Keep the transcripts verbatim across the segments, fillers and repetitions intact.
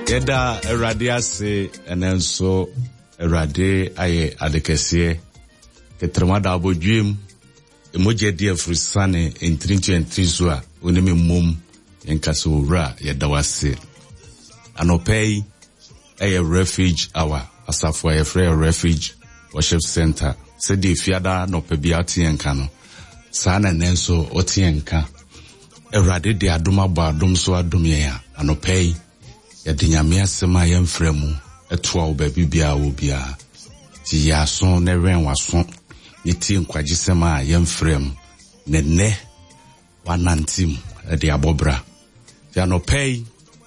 Yeda Erade ase enenso Erade aye adekese ketremada abodwem emoje die frusane in twenty twenty-three so a onime mom enkaso owura yeda wase anopei aye refuge hour asafo aye free refuge worship center se de fiada no pebiati enka no sana nenso otienka Erade de adoma ba adom so adom ye a anopei ya dinyame asema ye mfremu eto a obabi bia wo bia ti ya so ne ren waso ni ti nkwagisema ye mfrem ne ne wanantim e de abobra ya anopei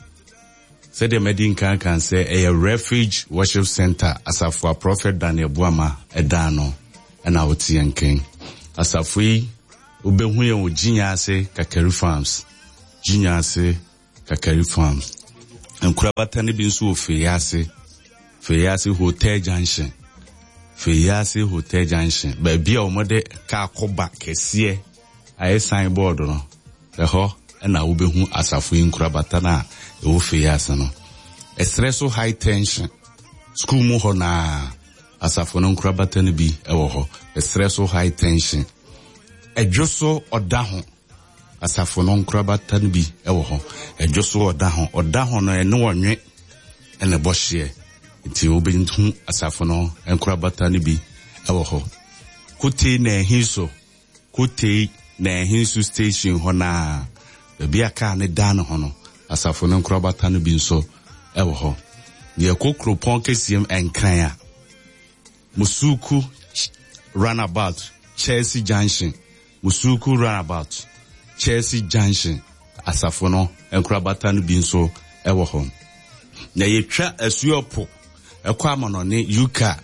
se de medin kan kan say a refuge worship center asafo prophet Daniel Buama edano na otienken asafo ubehu ye ojinya ase Kakari Farms jinya ase Kakari Farms enkurabata ne bi nso ofeyase feyase hotel junction feyase hotel junction ba bia omode ka akoba kese aye signboard no eho na ubehu asafo enkurabata na e ofeyase no esreso high tension school mu ho na asafo no enkurabata ne bi ewo ho esreso high tension Ejoso odaho asafo no nkrabata bi ewo ho ejoso odaho odaho no ene wonwe ene bohye nti obintu asafo no nkrabata bi ewo ho kuti na ehinso kuti na ehinso station ho na bia ka ne dan ho no asafo no nkrabata bi nso ewo ho ye kokro pon kesiem enkran a musuku runabout Chelsea Junction Musuku runabout Chelsea Junction asafo no enkurabata no bi nso ewo ho na yetwa asuopo ekwa amono ne yuka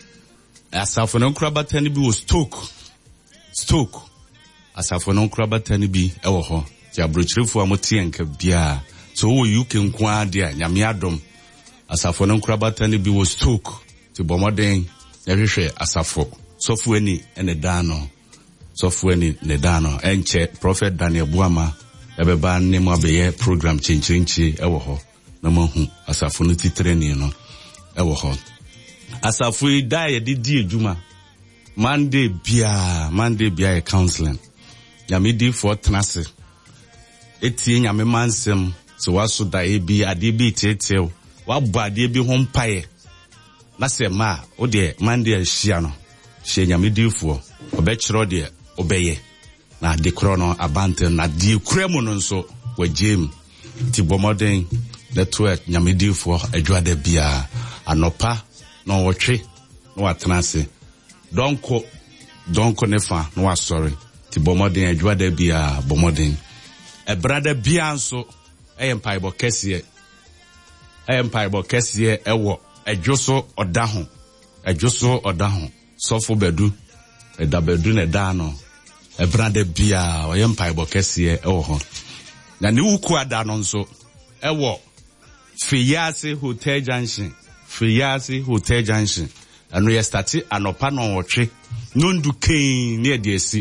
asafo no enkurabata no bi wo stoke stoke asafo no enkurabata no bi ewo ho ya brochirefo amotie nka bia so wo yuke nkwa de nyame adom asafo no enkurabata no bi wo stoke ti bomoden ya hwehwe asafo sofu ani ene dano software ne dano enche prophet Daniel Buama ebeba ne mo abeye program chinchinchi ewo ho na mahu asafo no titreni no ewo ho asafo idai de di ejuma Monday bia Monday bia counseling nyame di for tenase etie nyame mansem so waso da e bi ade bi tietie wa bo ade bi ho mpae na se ma o de Monday ahia no hye nyame di for obechiro de obeye na de krono abante na de kremu no nso wagem ti bomoden network nyamedifo adwada bia anopa no wotwe no watenase donko donko nefa no wasori ti bomoden adwada bia bomoden e brada bia nso eyempai bo kese eyempai bo kese ewo adwoso odaho adwoso odaho sofo bedu edabedu ne dano ebrande bia oyempai bokese ewo ho na ne wuku ada no nso ewo Feyase Hotel Junction Feyase Hotel Junction anu ye start anopa no wotwe nondu ken ne de esi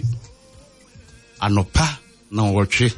anopa no wotwe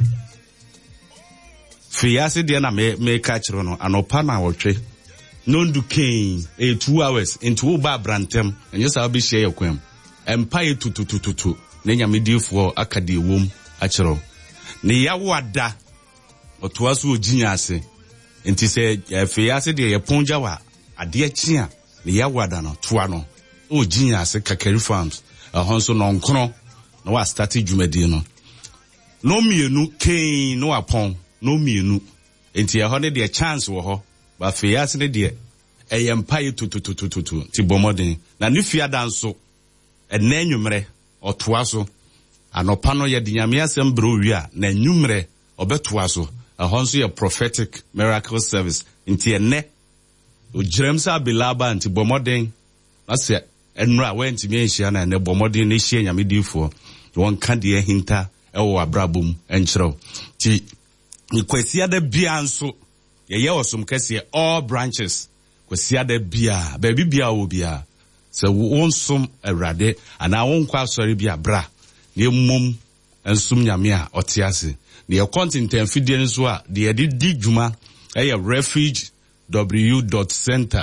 Feyase de na me me ka kiro no anopa na wotwe nondu ken e two hours into ba brantem enye sa obi share yakwam empire tututututu ne nyamedifo akade wom akiro ne yawada otoaso oginya ase enti se Feyase de ye ponja wa ade akia ne yawada no toa no oginya ase Kakari Farms ahonso no nkro no wa start dwumadi no no mienu ken no apon no mienu enti e ho ne de chance wo ho ba Feyase ne de eyempire tututututu ti bomoden na ne fiada nso ene nwumre otoaso anopa no ye dinyame asem bro wi a na nwumre obetoaso ahonso ye prophetic miracle service nti ene ojiremsa bilaba nti bomoden na se enra wenti me ehia na ene bomoden ne hia nyame difo won ka de hinta ewo abrabum enkyerɛw ti kwasiada bia nso ye ye osum kase all branches kwasiada bia ba bibia wo bia se wonsum Awurade ana wonkwa asori bia bra ne mum ensum nyame a otiase ne content amfidie nso a de di dwuma eye refuge w dot center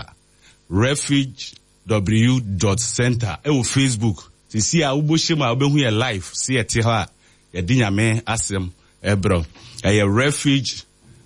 refuge w dot center e wo Facebook ti si a ubo shema obehu ye live si ete ha ye dinyame asem ebro e refuge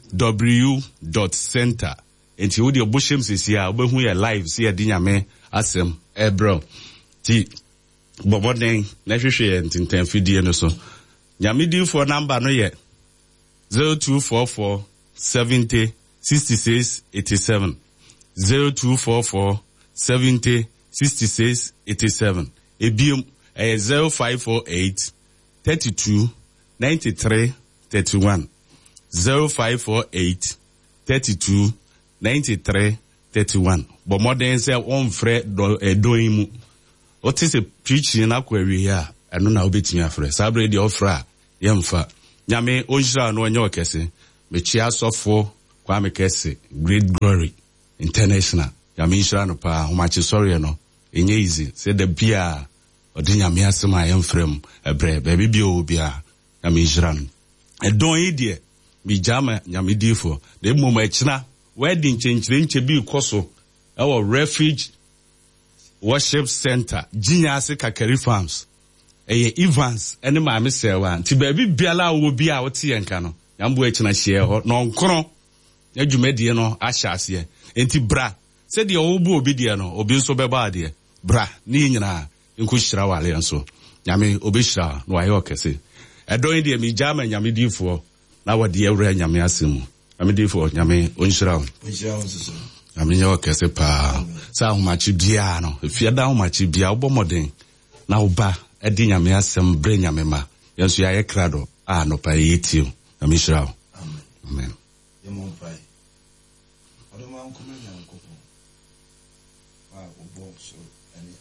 w dot center enti wo de oboshem si a obehu ye live si ye dinyame asem ebro ti boboden na hwehwe ntintan fidie no so nyame din for number no ye zero two four four seventy sixty-six eighty-seven zero two four four seventy sixty-six eighty-seven ebium eh zero five four eight thirty-two ninety-three thirty-one zero five four eight thirty-two ninety-three thirty-one but more than say on frɛ do edoin mu o ti se preaching na kwa wi ya eno na obetimi afrɛ sabre de ofra yemfa nyame onjira no onye okese me chia sofo kwa me kese Great Glory International nyame injira no pa homachi sorry no enye easy say the bia odi nyame asema yemfrem ebre baby bi obia nyame injira no edon yi de mi jama nyame difo de moma echina wedding chenchire nche bi koso our Refuge Worship Center Jinyase Kakari Farms eye Evans ene ma me sewa nti ba bi biala wo bi a wote yenka no yambo echina hye ho no nkro adwumade no ahya ase enti bra se de owo obi de no obi nso beba de bra ni nyina nko hyira wale nso nyame obi hyira no aye okese edon de mi jama nyame difo na wode ewra nyame asemu nyame difo nyame onhyira onhyira nso nyame nyo okese pa sa homachi bia no fiada homachi bia obomoden na oba edi nyame asem bre nyame ma yenso ya ye krado a no pa yetio nyame hyira amen amen yemo pai adoma nkoma na nkoko wa obo so ani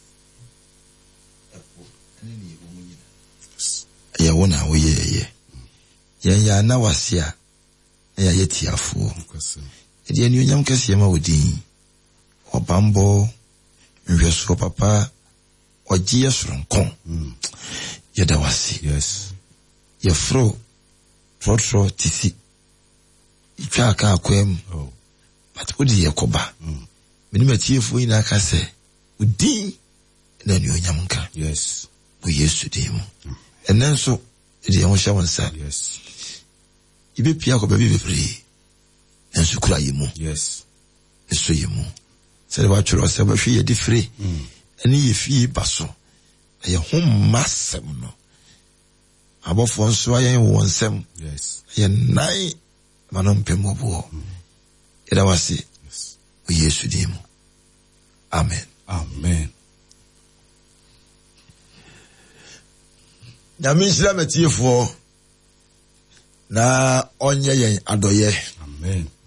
epo ani ni omunyi ya wona wo ye ye yen ya na wasia ya yetiafo edi eni onyam kase ma odin obambo nhweso papa oji yesronkon mm. yeda wasi yes yefro trotro tisi itwa aka akwem oh but odi yekoba mm. menima tiefo ina aka se odin na eni onyam nka yes bo Yesu dim mm. enenso edi yemo sha wonsa yes ibe pia ko baby bebre enso kura yemu yes eso yemu se le ba churo se ba hwe ye di free mm. eni ye fie baso ye hom masem no abofo nso ayen wo nsem yes ye nai manom pemobo mm. eda wasi yes o Yesu dim amen amen nyame shira metiefo na onye yen adoye amen